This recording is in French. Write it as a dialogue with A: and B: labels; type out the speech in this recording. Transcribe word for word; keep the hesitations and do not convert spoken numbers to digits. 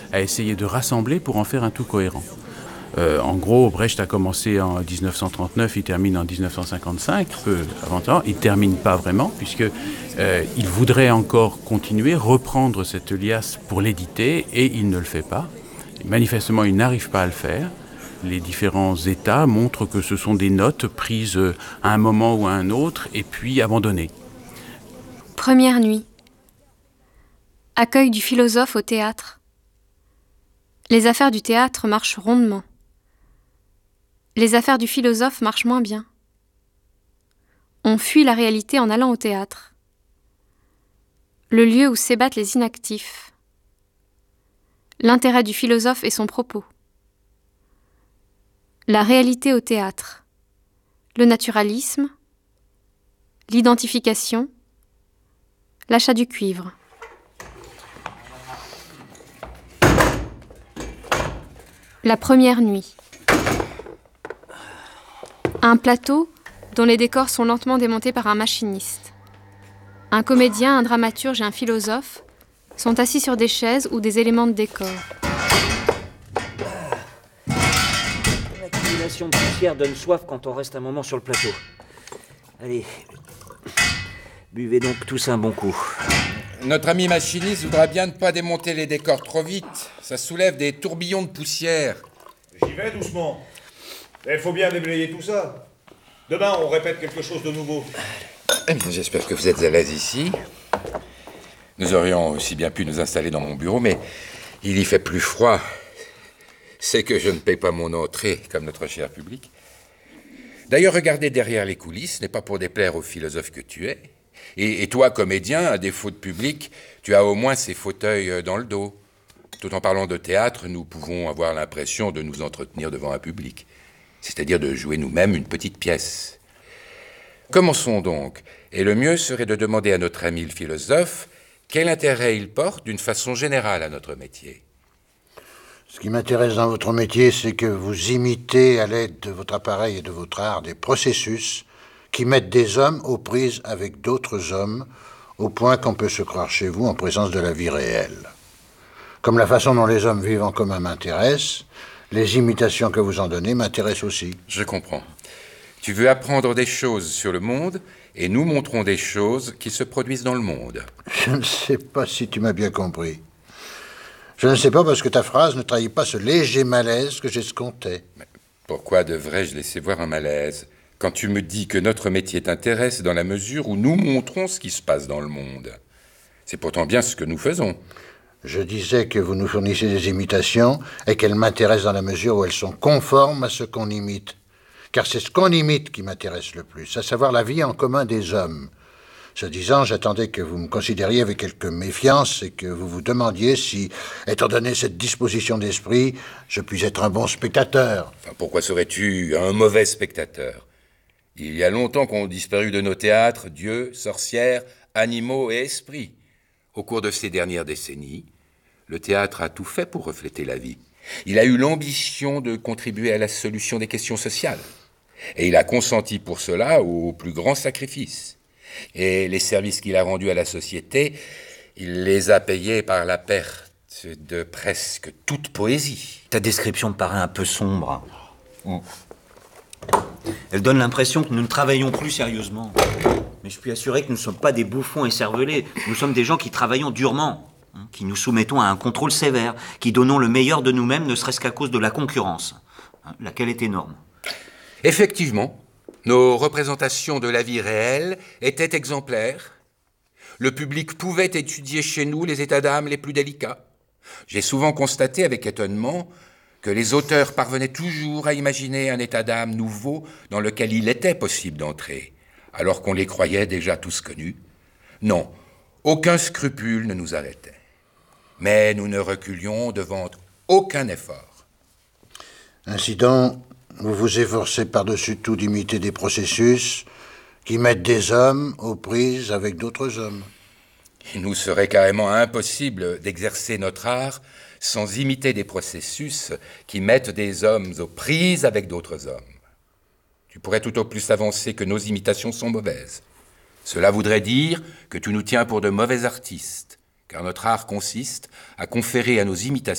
A: à essayer de rassembler pour en faire un tout cohérent. Euh, en gros, Brecht a commencé en dix-neuf cent trente-neuf, il termine en dix-neuf cent cinquante-cinq, peu avant temps. Il ne termine pas vraiment, puisqu'il euh, voudrait encore continuer, reprendre cette liasse pour l'éditer, et il ne le fait pas. Manifestement, il n'arrive pas à le faire. Les différents états montrent que ce sont des notes prises à un moment ou à un autre, et puis abandonnées.
B: Première nuit. Accueil du philosophe au théâtre. Les affaires du théâtre marchent rondement. Les affaires du philosophe marchent moins bien. On fuit la réalité en allant au théâtre. Le lieu où s'ébattent les inactifs. L'intérêt du philosophe et son propos. La réalité au théâtre. Le naturalisme. L'identification. L'achat du cuivre. La première nuit. Un plateau dont les décors sont lentement démontés par un machiniste. Un comédien, un dramaturge et un philosophe sont assis sur des chaises ou des éléments de décor.
C: L'accumulation de poussière donne soif quand on reste un moment sur le plateau. Allez, buvez donc tous un bon coup.
D: Notre ami machiniste voudra bien ne pas démonter les décors trop vite. Ça soulève des tourbillons de poussière.
E: J'y vais doucement. Mais il faut bien déblayer tout ça. Demain, on répète quelque chose de nouveau.
D: J'espère que vous êtes à l'aise ici. Nous aurions aussi bien pu nous installer dans mon bureau, mais il y fait plus froid. C'est que je ne paye pas mon entrée, comme notre cher public. D'ailleurs, regarder derrière les coulisses n'est pas pour déplaire au philosophe que tu es. Et, et toi, comédien, à défaut de public, tu as au moins ces fauteuils dans le dos. Tout en parlant de théâtre, nous pouvons avoir l'impression de nous entretenir devant un public. C'est-à-dire de jouer nous-mêmes une petite pièce. Commençons donc. Et le mieux serait de demander à notre ami le philosophe quel intérêt il porte d'une façon générale à notre métier.
F: Ce qui m'intéresse dans votre métier, c'est que vous imitez à l'aide de votre appareil et de votre art des processus qui mettent des hommes aux prises avec d'autres hommes, au point qu'on peut se croire chez vous en présence de la vie réelle. Comme la façon dont les hommes vivent en commun m'intéresse, les imitations que vous en donnez m'intéressent aussi.
D: Je comprends. Tu veux apprendre des choses sur le monde, et nous montrons des choses qui se produisent dans le monde.
F: Je ne sais pas si tu m'as bien compris. Je ne sais pas parce que ta phrase ne trahit pas ce léger malaise que j'escomptais.
D: Mais pourquoi devrais-je laisser voir un malaise quand tu me dis que notre métier t'intéresse dans la mesure où nous montrons ce qui se passe dans le monde? C'est pourtant bien ce que nous faisons.
F: Je disais que vous nous fournissez des imitations et qu'elles m'intéressent dans la mesure où elles sont conformes à ce qu'on imite. Car c'est ce qu'on imite qui m'intéresse le plus, à savoir la vie en commun des hommes. Ce disant, j'attendais que vous me considériez avec quelque méfiance et que vous vous demandiez si, étant donné cette disposition d'esprit, je puis être un bon spectateur.
D: Enfin, pourquoi serais-tu un mauvais spectateur? Il y a longtemps qu'ont disparu de nos théâtres dieux, sorcières, animaux et esprits. Au cours de ces dernières décennies, le théâtre a tout fait pour refléter la vie. Il a eu l'ambition de contribuer à la solution des questions sociales. Et il a consenti pour cela au plus grand sacrifice. Et les services qu'il a rendus à la société, il les a payés par la perte de presque toute poésie.
C: Ta description me paraît un peu sombre. Mm. Elle donne l'impression que nous ne travaillons plus sérieusement. Mais je puis assurer que nous ne sommes pas des bouffons écervelés. Nous sommes des gens qui travaillons durement, hein, qui nous soumettons à un contrôle sévère, qui donnons le meilleur de nous-mêmes, ne serait-ce qu'à cause de la concurrence, hein, laquelle est énorme.
D: Effectivement, nos représentations de la vie réelle étaient exemplaires. Le public pouvait étudier chez nous les états d'âme les plus délicats. J'ai souvent constaté avec étonnement que les auteurs parvenaient toujours à imaginer un état d'âme nouveau dans lequel il était possible d'entrer, alors qu'on les croyait déjà tous connus. Non, aucun scrupule ne nous arrêtait. Mais nous ne reculions devant aucun effort.
F: Ainsi donc, vous vous efforcez par-dessus tout d'imiter des processus qui mettent des hommes aux prises avec d'autres hommes.
D: Il nous serait carrément impossible d'exercer notre art sans imiter des processus qui mettent des hommes aux prises avec d'autres hommes. Tu pourrais tout au plus avancer que nos imitations sont mauvaises. Cela voudrait dire que tu nous tiens pour de mauvais artistes, car notre art consiste à conférer à nos imitations